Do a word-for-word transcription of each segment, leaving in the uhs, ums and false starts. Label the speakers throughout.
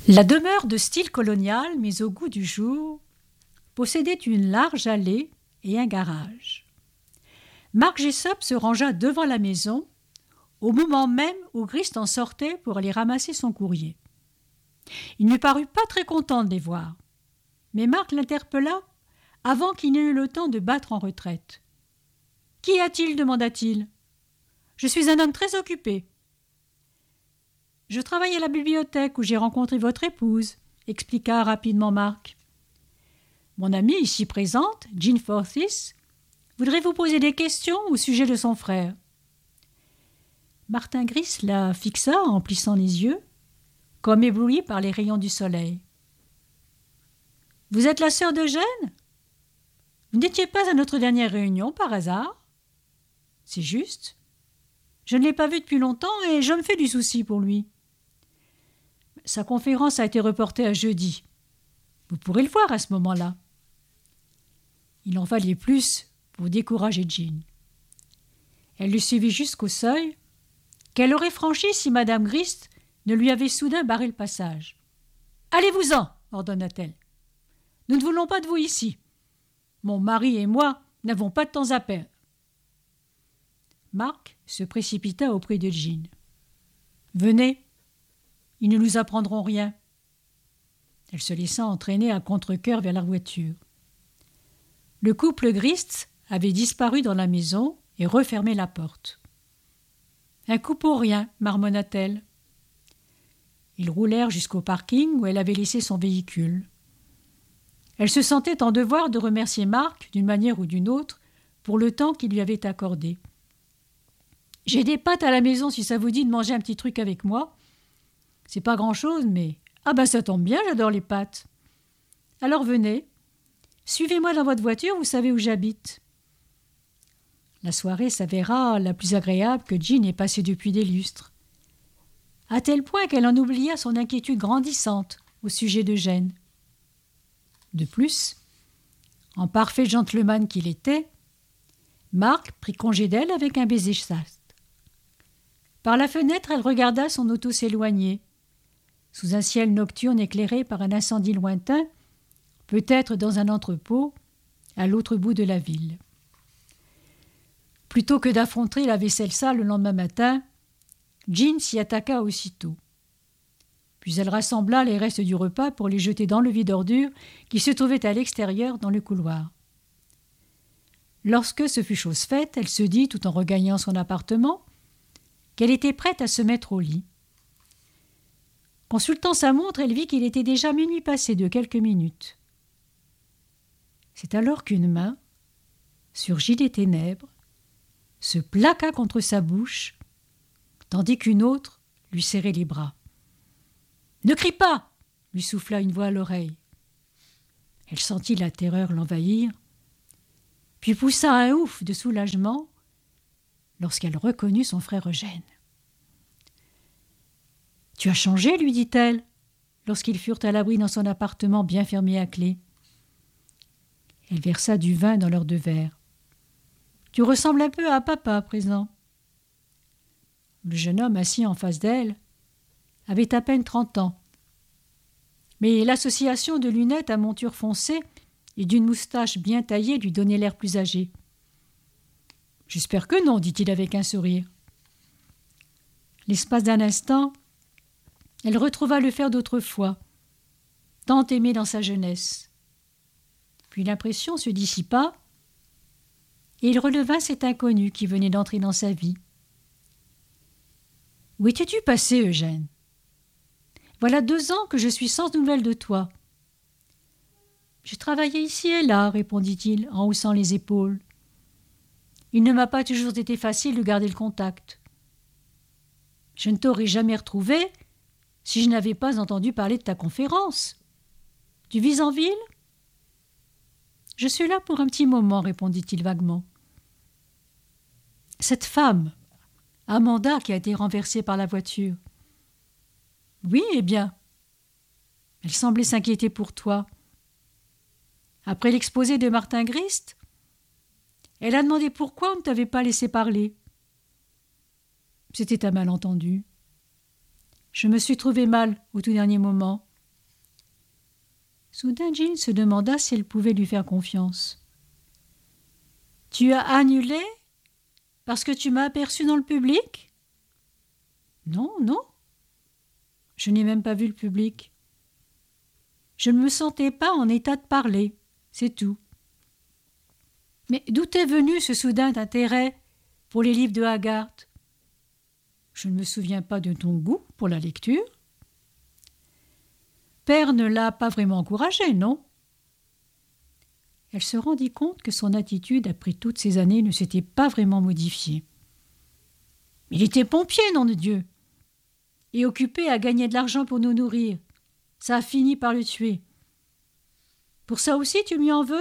Speaker 1: La demeure de style colonial, mais au goût du jour, possédait une large allée et un garage. Marc Jessop se rangea devant la maison, au moment même où Grist en sortait pour aller ramasser son courrier. Il ne parut pas très content de les voir, mais Marc l'interpella avant qu'il n'ait eu le temps de battre en retraite. « Qu'y a-t-il » demanda-t-il. « Je suis un homme très occupé. »« Je travaille à la bibliothèque où j'ai rencontré votre épouse, » expliqua rapidement Marc. « Mon amie ici présente, Jean Forsyth, voudrait vous poser des questions au sujet de son frère. » Martin Grist la fixa en plissant les yeux, comme ébloui par les rayons du soleil. « Vous êtes la sœur d'Eugène ? Vous n'étiez pas à notre dernière réunion, par hasard ? » ?»« C'est juste. Je ne l'ai pas vu depuis longtemps et je me fais du souci pour lui. » »« Sa conférence a été reportée à jeudi. Vous pourrez le voir à ce moment-là. » Il en fallait plus pour décourager Jean. Elle le suivit jusqu'au seuil, qu'elle aurait franchi si Madame Grist ne lui avait soudain barré le passage. « Allez-vous-en » ordonna-t-elle. « Nous ne voulons pas de vous ici. Mon mari et moi n'avons pas de temps à perdre. » Marc se précipita auprès de Jean. « Venez, ils ne nous apprendront rien. » Elle se laissa entraîner à contre-cœur vers la voiture. Le couple Grist avait disparu dans la maison et refermé la porte. « Un coup pour rien, » marmonna-t-elle. Ils roulèrent jusqu'au parking où elle avait laissé son véhicule. Elle se sentait en devoir de remercier Marc, d'une manière ou d'une autre, pour le temps qu'il lui avait accordé. « J'ai des pâtes à la maison si ça vous dit de manger un petit truc avec moi. C'est pas grand-chose, mais... Ah ben ça tombe bien, j'adore les pâtes. Alors venez, suivez-moi dans votre voiture, vous savez où j'habite. » La soirée s'avéra la plus agréable que Jean ait passée depuis des lustres, à tel point qu'elle en oublia son inquiétude grandissante au sujet d'Eugène. De plus, en parfait gentleman qu'il était, Marc prit congé d'elle avec un baiser chaste. Par la fenêtre, elle regarda son auto s'éloigner, sous un ciel nocturne éclairé par un incendie lointain, peut-être dans un entrepôt, à l'autre bout de la ville. Plutôt que d'affronter la vaisselle sale le lendemain matin, Jean s'y attaqua aussitôt. Puis elle rassembla les restes du repas pour les jeter dans le vide-ordures qui se trouvait à l'extérieur dans le couloir. Lorsque ce fut chose faite, elle se dit, tout en regagnant son appartement, qu'elle était prête à se mettre au lit. Consultant sa montre, elle vit qu'il était déjà minuit passé de quelques minutes. C'est alors qu'une main, surgit des ténèbres, se plaqua contre sa bouche, tandis qu'une autre lui serrait les bras. « Ne crie pas !» lui souffla une voix à l'oreille. Elle sentit la terreur l'envahir, puis poussa un ouf de soulagement lorsqu'elle reconnut son frère Eugène. « Tu as changé, lui dit-elle, lorsqu'ils furent à l'abri dans son appartement bien fermé à clé. » Elle versa du vin dans leurs deux verres. « Tu ressembles un peu à papa à présent. » Le jeune homme assis en face d'elle avait à peine trente ans. Mais l'association de lunettes à monture foncée et d'une moustache bien taillée lui donnait l'air plus âgé. « J'espère que non, dit-il avec un sourire. » L'espace d'un instant, elle retrouva le fer d'autrefois, tant aimé dans sa jeunesse. Puis l'impression se dissipa et il releva cet inconnu qui venait d'entrer dans sa vie. « Où étais-tu passé, Eugène ? Voilà deux ans que je suis sans nouvelles de toi. »« J'ai travaillé ici et là, » répondit-il en haussant les épaules. « Il ne m'a pas toujours été facile de garder le contact. Je ne t'aurais jamais retrouvé si je n'avais pas entendu parler de ta conférence. Tu vis en ville ? » ?»« Je suis là pour un petit moment, » répondit-il vaguement. « Cette femme, Amanda, qui a été renversée par la voiture. »« Oui, eh bien. Elle semblait s'inquiéter pour toi. Après l'exposé de Martin Grist, elle a demandé pourquoi on ne t'avait pas laissé parler. C'était un malentendu. Je me suis trouvée mal au tout dernier moment. Soudain, Jean se demanda si elle pouvait lui faire confiance. « Tu as annulé parce que tu m'as aperçu dans le public ?»« Non, non. Je n'ai même pas vu le public. Je ne me sentais pas en état de parler, c'est tout. » « Mais d'où est venu ce soudain intérêt pour les livres de Hogarth ? Je ne me souviens pas de ton goût pour la lecture. Père ne l'a pas vraiment encouragé, non ? » Elle se rendit compte que son attitude, après toutes ces années, ne s'était pas vraiment modifiée. Il était pompier, nom de Dieu, et occupé à gagner de l'argent pour nous nourrir. Ça a fini par le tuer. Pour ça aussi, tu lui en veux ?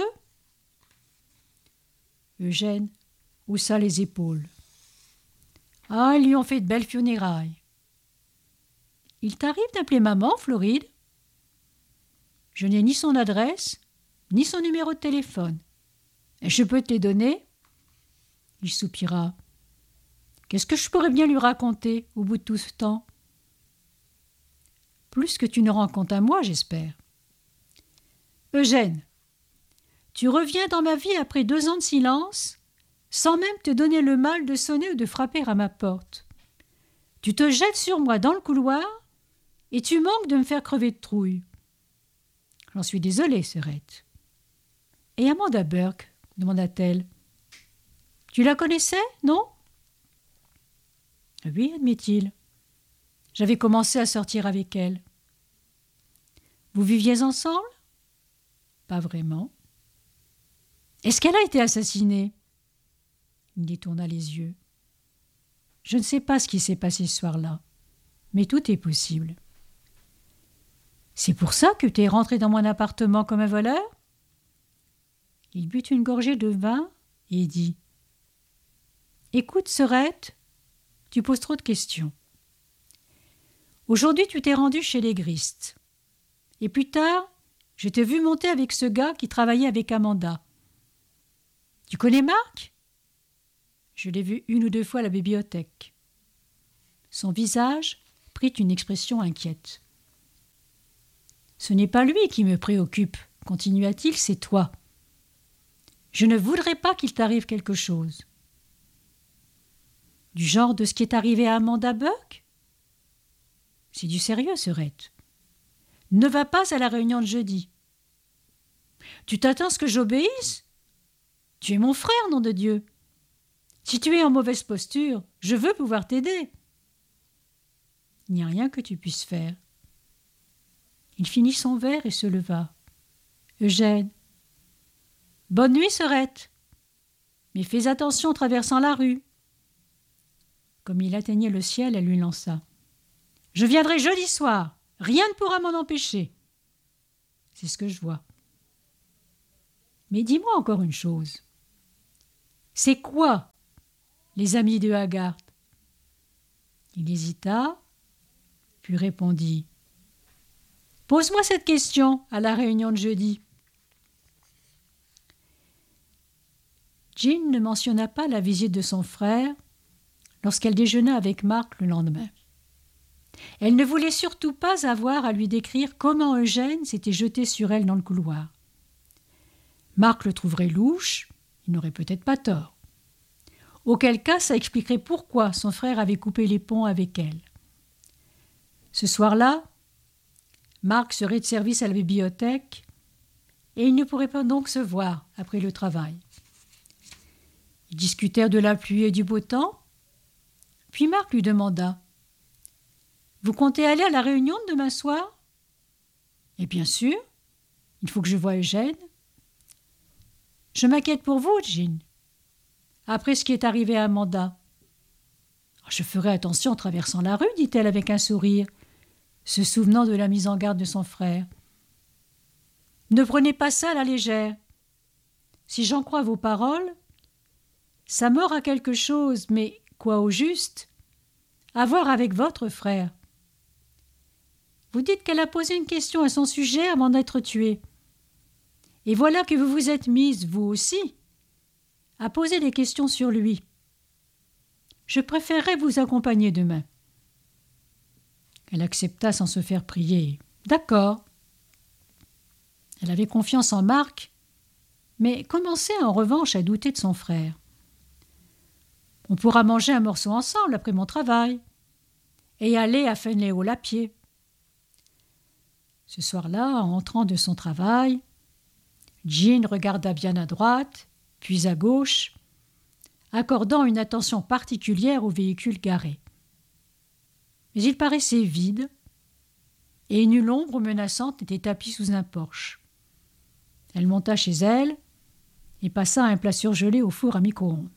Speaker 1: Eugène haussa les épaules. Ah, ils lui ont fait de belles funérailles. Il t'arrive d'appeler maman, Floride ? Je n'ai ni son adresse, ni son numéro de téléphone. Et je peux te les donner ? Il soupira. Qu'est-ce que je pourrais bien lui raconter au bout de tout ce temps ? Plus que tu ne rends compte à moi, j'espère. Eugène, tu reviens dans ma vie après deux ans de silence, sans même te donner le mal de sonner ou de frapper à ma porte. Tu te jettes sur moi dans le couloir et tu manques de me faire crever de trouille. J'en suis désolée, Serrette. Et Amanda Burke, demanda-t-elle. Tu la connaissais, non ? Oui, admet-il. J'avais commencé à sortir avec elle. Vous viviez ensemble ? Pas vraiment. Est-ce qu'elle a été assassinée ? Il détourna les yeux. Je ne sais pas ce qui s'est passé ce soir-là, mais tout est possible. C'est pour ça que tu es rentré dans mon appartement comme un voleur ? Il but une gorgée de vin et dit « Écoute, Serrette, tu poses trop de questions. Aujourd'hui, tu t'es rendu chez les Gristes. Et plus tard, je t'ai vu monter avec ce gars qui travaillait avec Amanda. Tu connais Marc ? Je l'ai vu une ou deux fois à la bibliothèque. » Son visage prit une expression inquiète. « Ce n'est pas lui qui me préoccupe, continua-t-il, c'est toi. Je ne voudrais pas qu'il t'arrive quelque chose. » Du genre de ce qui est arrivé à Amanda Burke ? C'est du sérieux, Serrette. Ne va pas à la réunion de jeudi. Tu t'attends à ce que j'obéisse ? Tu es mon frère, nom de Dieu. Si tu es en mauvaise posture, je veux pouvoir t'aider. Il n'y a rien que tu puisses faire. Il finit son verre et se leva. Eugène. Bonne nuit, Serrette. Mais fais attention en traversant la rue. Comme il atteignait le ciel, elle lui lança. Je viendrai jeudi soir. Rien ne pourra m'en empêcher. C'est ce que je vois. Mais dis-moi encore une chose. C'est quoi les amis de Hogarth ? Il hésita, puis répondit. Pose-moi cette question à la réunion de jeudi. Jean ne mentionna pas la visite de son frère lorsqu'elle déjeuna avec Marc le lendemain. Elle ne voulait surtout pas avoir à lui décrire comment Eugène s'était jeté sur elle dans le couloir. Marc le trouverait louche, il n'aurait peut-être pas tort. Auquel cas, ça expliquerait pourquoi son frère avait coupé les ponts avec elle. Ce soir-là, Marc serait de service à la bibliothèque et ils ne pourraient pas donc se voir après le travail. Ils discutèrent de la pluie et du beau temps, puis Marc lui demanda « Vous comptez aller à la réunion de demain soir ?»« Et bien sûr, il faut que je voie Eugène. »« Je m'inquiète pour vous, Jean, après ce qui est arrivé à Amanda. »« Je ferai attention en traversant la rue, dit-elle avec un sourire, se souvenant de la mise en garde de son frère. Ne prenez pas ça à la légère. Si j'en crois vos paroles, sa mort a quelque chose, mais quoi au juste, à voir avec votre frère. Vous dites qu'elle a posé une question à son sujet avant d'être tuée. Et voilà que vous vous êtes mise, vous aussi, à poser des questions sur lui. Je préférerais vous accompagner demain. Elle accepta sans se faire prier. D'accord. Elle avait confiance en Marc, mais commençait en revanche à douter de son frère. « On pourra manger un morceau ensemble après mon travail et aller à Fenley Hall à pied. » Ce soir-là, en rentrant de son travail, Jean regarda bien à droite, puis à gauche, accordant une attention particulière aux véhicules garés. Mais il paraissait vide, et nulle ombre menaçante n'était tapie sous un porche. Elle monta chez elle et passa un plat surgelé au four à micro-ondes.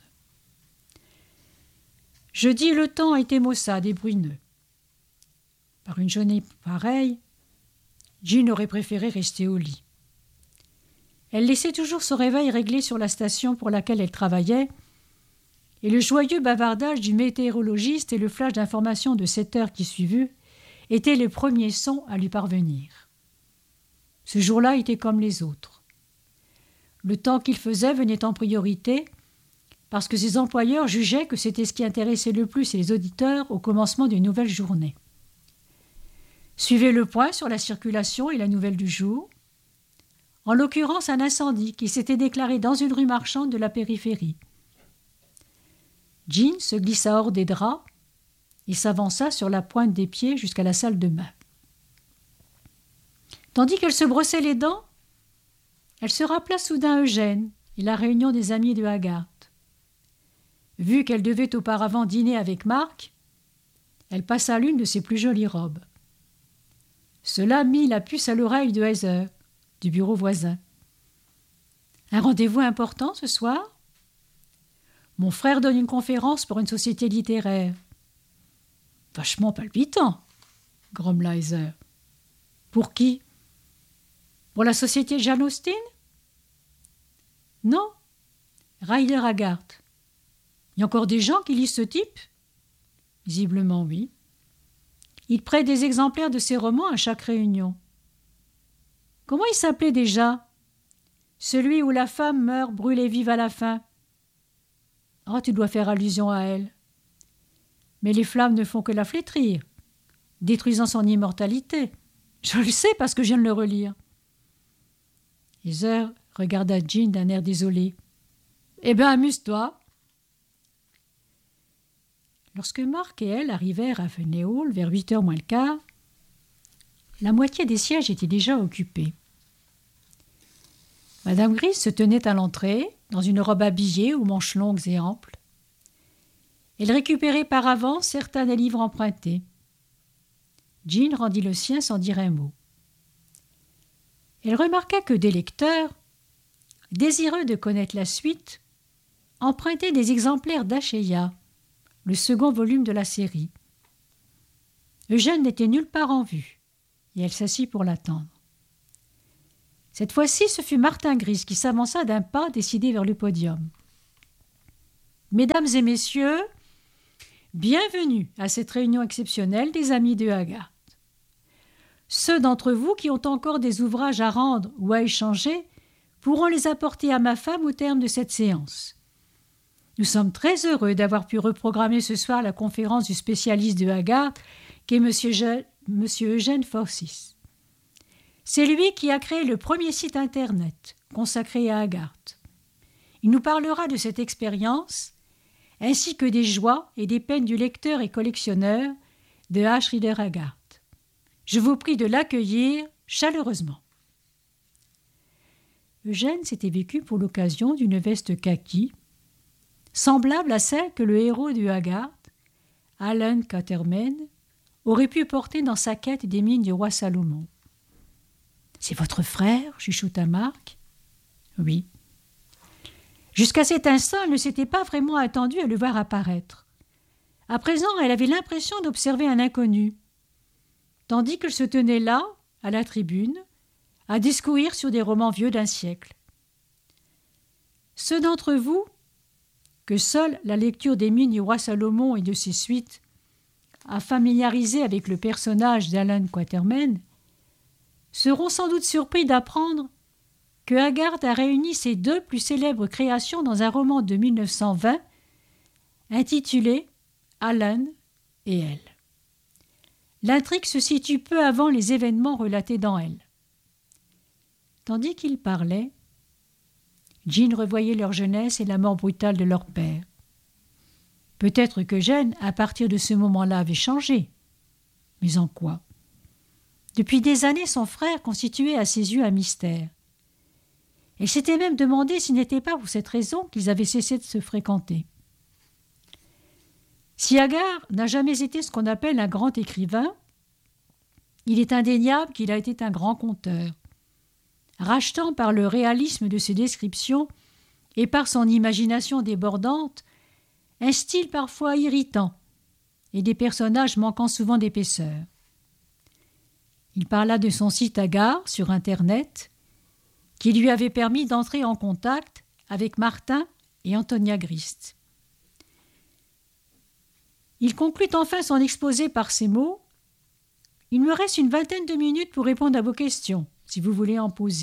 Speaker 1: Jeudi, le temps était maussade et brumeux. Par une journée pareille, Jean aurait préféré rester au lit. Elle laissait toujours son réveil réglé sur la station pour laquelle elle travaillait, et le joyeux bavardage du météorologiste et le flash d'informations de sept heures qui suivirent étaient les premiers sons à lui parvenir. Ce jour-là était comme les autres. Le temps qu'il faisait venait en priorité parce que ses employeurs jugeaient que c'était ce qui intéressait le plus les auditeurs au commencement d'une nouvelle journée. Suivait le point sur la circulation et la nouvelle du jour, en l'occurrence un incendie qui s'était déclaré dans une rue marchande de la périphérie. Jean se glissa hors des draps et s'avança sur la pointe des pieds jusqu'à la salle de bain. Tandis qu'elle se brossait les dents, elle se rappela soudain Eugène et la réunion des amis de Haggard. Vu qu'elle devait auparavant dîner avec Marc, elle passa l'une de ses plus jolies robes. Cela mit la puce à l'oreille de Heather, du bureau voisin. « Un rendez-vous important ce soir ? Mon frère donne une conférence pour une société littéraire. »« Vachement palpitant, » grommela Heather. « Pour qui ? Pour la société Jane Austen ? » ?»« Non, Ryder Haggard. Il y a encore des gens qui lisent ce type ? » ?»« Visiblement, oui. Il prête des exemplaires de ses romans à chaque réunion. » »« Comment il s'appelait déjà ? Celui où la femme meurt brûlée vive à la fin. » »« Oh, tu dois faire allusion à elle. Mais les flammes ne font que la flétrir, détruisant son immortalité. Je le sais parce que je viens de le relire. » Heather regarda Jean d'un air désolé. « Eh bien, amuse-toi. » Lorsque Marc et elle arrivèrent à Fenley Hall vers huit heures moins le quart, la moitié des sièges étaient déjà occupés. Madame Gris se tenait à l'entrée, dans une robe habillée aux manches longues et amples. Elle récupérait par avance certains des livres empruntés. Jean rendit le sien sans dire un mot. Elle remarqua que des lecteurs, désireux de connaître la suite, empruntaient des exemplaires d'Ashéia, le second volume de la série. Eugène n'était nulle part en vue, et elle s'assit pour l'attendre. Cette fois-ci, ce fut Martin Gris qui s'avança d'un pas décidé vers le podium. « Mesdames et messieurs, bienvenue à cette réunion exceptionnelle des amis de Haggard. Ceux d'entre vous qui ont encore des ouvrages à rendre ou à échanger pourront les apporter à ma femme au terme de cette séance. Nous sommes très heureux d'avoir pu reprogrammer ce soir la conférence du spécialiste de Haggard, qui est Monsieur, Je... Monsieur Eugène Forsyth. C'est lui qui a créé le premier site Internet consacré à Haggard. Il nous parlera de cette expérience, ainsi que des joies et des peines du lecteur et collectionneur de H. Rider Haggard. Je vous prie de l'accueillir chaleureusement. » Eugène s'était vêtu pour l'occasion d'une veste kaki, semblable à celle que le héros de Haggard, Alan Quatermain, aurait pu porter dans sa quête des mines du roi Salomon. « C'est votre frère ?» chuchota Marc. « Oui. » Jusqu'à cet instant, elle ne s'était pas vraiment attendue à le voir apparaître. À présent, elle avait l'impression d'observer un inconnu, tandis qu'il se tenait là, à la tribune, à discourir sur des romans vieux d'un siècle. Ceux d'entre vous que seule la lecture des mines du roi Salomon et de ses suites a familiarisé avec le personnage d'Alan Quatermain seront sans doute surpris d'apprendre que Haggard a réuni ses deux plus célèbres créations dans un roman de mille neuf cent vingt intitulé « Alan et elle ». L'intrigue se situe peu avant les événements relatés dans elle. Tandis qu'ils parlaient, Jean revoyait leur jeunesse et la mort brutale de leur père. Peut-être que Jeanne, à partir de ce moment-là, avait changé. Mais en quoi? Depuis des années, son frère constituait à ses yeux un mystère. Elle s'était même demandé s'il n'était pas pour cette raison qu'ils avaient cessé de se fréquenter. Si Agar n'a jamais été ce qu'on appelle un grand écrivain, il est indéniable qu'il a été un grand conteur, rachetant par le réalisme de ses descriptions et par son imagination débordante un style parfois irritant et des personnages manquant souvent d'épaisseur. Il parla de son site Agar sur Internet, qui lui avait permis d'entrer en contact avec Martin et Antonia Grist. Il conclut enfin son exposé par ces mots « Il me reste une vingtaine de minutes pour répondre à vos questions, si vous voulez en poser. »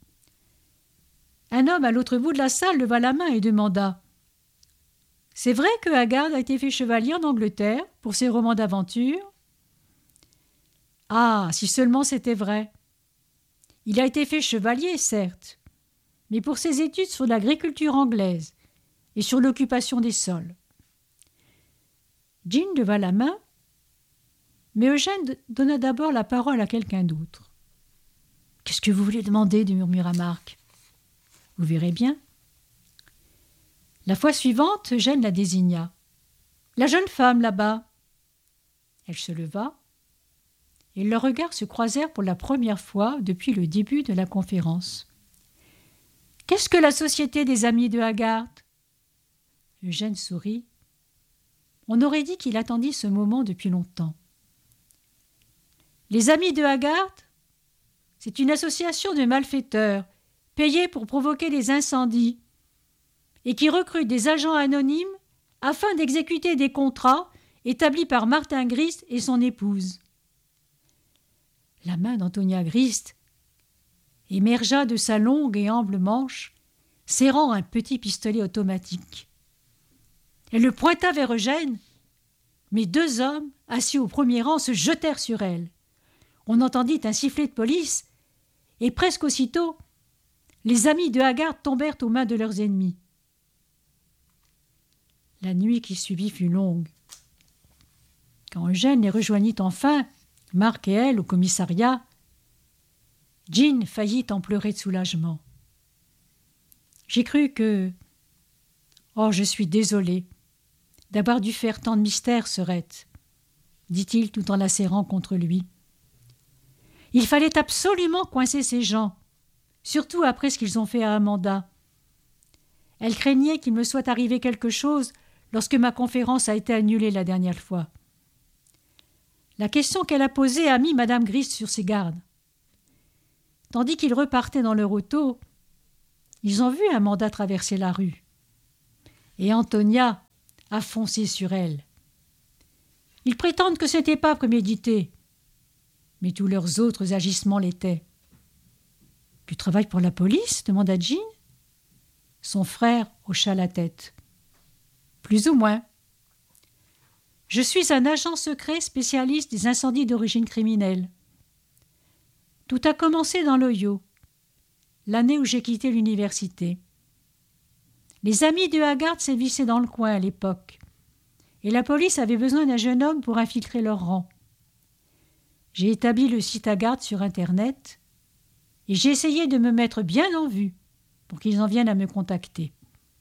Speaker 1: Un homme à l'autre bout de la salle leva la main et demanda « C'est vrai que Agar a été fait chevalier en Angleterre pour ses romans d'aventure ?»« Ah, si seulement c'était vrai. Il a été fait chevalier, certes, mais pour ses études sur l'agriculture anglaise et sur l'occupation des sols. » Jean leva la main, mais Eugène donna d'abord la parole à quelqu'un d'autre. « Qu'est-ce que vous voulez demander ?» murmura Marc. « Vous verrez bien. » La fois suivante, Eugène la désigna. « La jeune femme, là-bas. » Elle se leva, et leurs regards se croisèrent pour la première fois depuis le début de la conférence. « Qu'est-ce que la Société des Amis de Haggard ?» Eugène sourit. On aurait dit qu'il attendit ce moment depuis longtemps. « Les Amis de Haggard, c'est une association de malfaiteurs payés pour provoquer des incendies et qui recrutent des agents anonymes afin d'exécuter des contrats établis par Martin Grist et son épouse. » La main d'Antonia Grist émergea de sa longue et ample manche, serrant un petit pistolet automatique. Elle le pointa vers Eugène, mais deux hommes, assis au premier rang, se jetèrent sur elle. On entendit un sifflet de police, et presque aussitôt, les amis de Haggard tombèrent aux mains de leurs ennemis. La nuit qui suivit fut longue. Quand Eugène les rejoignit enfin, Marc et elle, au commissariat, Jean faillit en pleurer de soulagement. « J'ai cru que... Oh, je suis désolé d'avoir dû faire tant de mystère, Serette, » dit-il tout en la serrant contre lui. « Il fallait absolument coincer ces gens, surtout après ce qu'ils ont fait à Amanda. Elle craignait qu'il me soit arrivé quelque chose lorsque ma conférence a été annulée la dernière fois. La question qu'elle a posée a mis Madame Grist sur ses gardes. Tandis qu'ils repartaient dans leur auto, ils ont vu Amanda traverser la rue. Et Antonia a foncé sur elle. Ils prétendent que ce n'était pas prémédité, mais tous leurs autres agissements l'étaient. « Tu travailles pour la police ?» demanda Jean. Son frère hocha la tête. « Plus ou moins. Je suis un agent secret spécialiste des incendies d'origine criminelle. Tout a commencé dans l'Ohio, l'année où j'ai quitté l'université. Les amis de Haggard sévissaient dans le coin à l'époque, et la police avait besoin d'un jeune homme pour infiltrer leurs rangs. J'ai établi le site Haggard sur Internet, et j'ai essayé de me mettre bien en vue pour qu'ils en viennent à me contacter.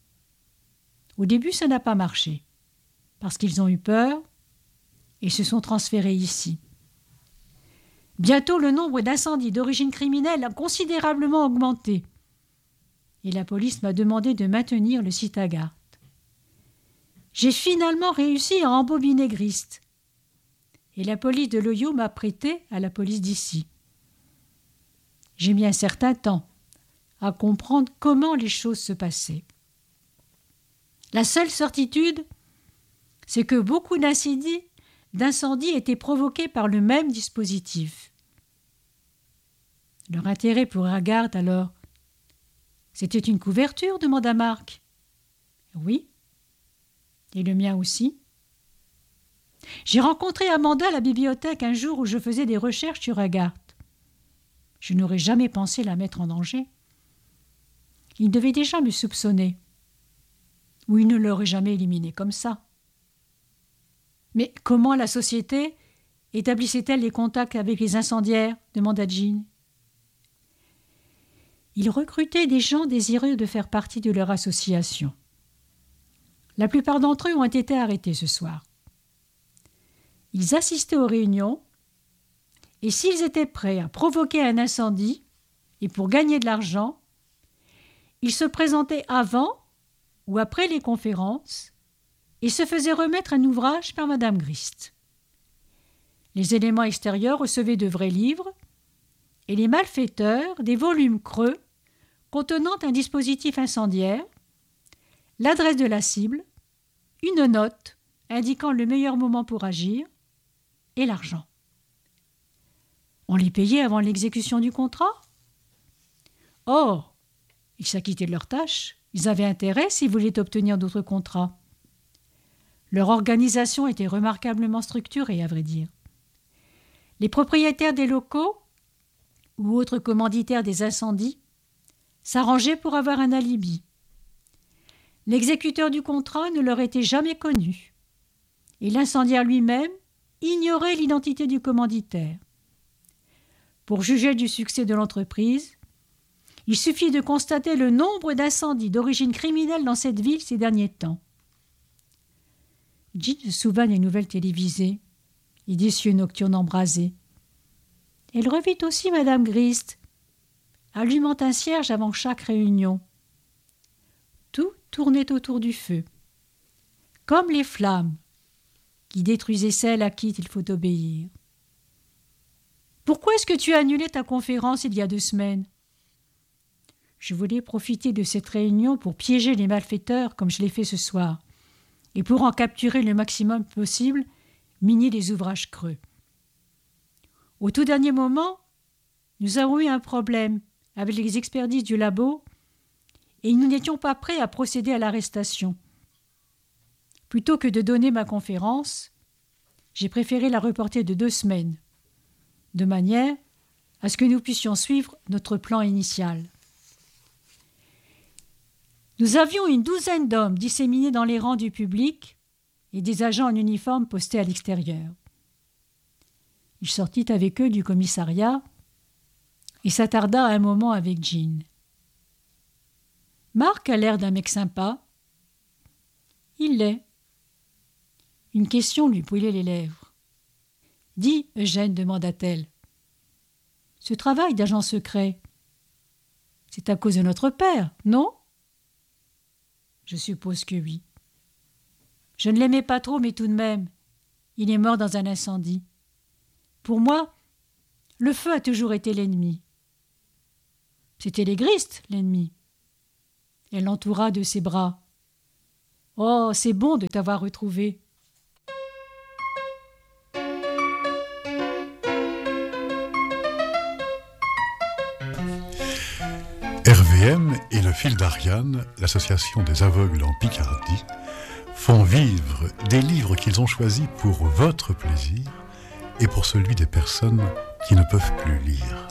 Speaker 1: Au début, ça n'a pas marché, parce qu'ils ont eu peur et se sont transférés ici. Bientôt, le nombre d'incendies d'origine criminelle a considérablement augmenté, et la police m'a demandé de maintenir le site Haggard. J'ai finalement réussi à embobiner Grist, et la police de l'Ohio m'a prêté à la police d'ici. J'ai mis un certain temps à comprendre comment les choses se passaient. La seule certitude, c'est que beaucoup d'incendies, d'incendies étaient provoqués par le même dispositif. Leur intérêt pour Haggard, alors, c'était une couverture, demanda Marc. Oui, et le mien aussi. J'ai rencontré Amanda à la bibliothèque un jour où je faisais des recherches sur Haggard. je n'aurais jamais pensé la mettre en danger. Il devait déjà me soupçonner. Ou il ne l'aurait jamais éliminée comme ça. Mais comment la société établissait-elle les contacts avec les incendiaires ? Demanda Jean. Ils recrutaient des gens désireux de faire partie de leur association. La plupart d'entre eux ont été arrêtés ce soir. Ils assistaient aux réunions et s'ils étaient prêts à provoquer un incendie et pour gagner de l'argent, ils se présentaient avant ou après les conférences et se faisaient remettre un ouvrage par Madame Grist. Les éléments extérieurs recevaient de vrais livres et les malfaiteurs des volumes creux contenant un dispositif incendiaire, l'adresse de la cible, une note indiquant le meilleur moment pour agir et l'argent. On les payait avant l'exécution du contrat ? Or, ils s'acquittaient de leurs tâches. Ils avaient intérêt s'ils voulaient obtenir d'autres contrats. Leur organisation était remarquablement structurée, à vrai dire. Les propriétaires des locaux ou autres commanditaires des incendies s'arrangeaient pour avoir un alibi. L'exécuteur du contrat ne leur était jamais connu et l'incendiaire lui-même ignorait l'identité du commanditaire. Pour juger du succès de l'entreprise, il suffit de constater le nombre d'incendies d'origine criminelle dans cette ville ces derniers temps. Jean se souvint des nouvelles télévisées et des cieux nocturnes embrasés. Elle revit aussi Madame Grist, allumant un cierge avant chaque réunion. Tout tournait autour du feu, comme les flammes qui détruisaient celles à qui il faut obéir. « Pourquoi est-ce que tu as annulé ta conférence il y a deux semaines ?»« Je voulais profiter de cette réunion pour piéger les malfaiteurs comme je l'ai fait ce soir, et pour en capturer le maximum possible, miner les ouvrages creux. Au tout dernier moment, nous avons eu un problème avec les expertises du labo et nous n'étions pas prêts à procéder à l'arrestation. Plutôt que de donner ma conférence, j'ai préféré la reporter de deux semaines, de manière à ce que nous puissions suivre notre plan initial. Nous avions une douzaine d'hommes disséminés dans les rangs du public et des agents en uniforme postés à l'extérieur. Il sortit avec eux du commissariat et s'attarda un moment avec Jean. Marc a l'air d'un mec sympa. Il l'est. Une question lui brûlait les lèvres. « Dis, Eugène, demanda-t-elle, ce travail d'agent secret, c'est à cause de notre père, non ?» Je suppose que oui. Je ne l'aimais pas trop, mais tout de même, il est mort dans un incendie. Pour moi, le feu a toujours été l'ennemi. C'était les Grist, l'ennemi. Elle l'entoura de ses bras. « Oh, c'est bon de t'avoir retrouvé. »
Speaker 2: R V M et le Fil d'Ariane, l'association des aveugles en Picardie, font vivre des livres qu'ils ont choisis pour votre plaisir et pour celui des personnes qui ne peuvent plus lire.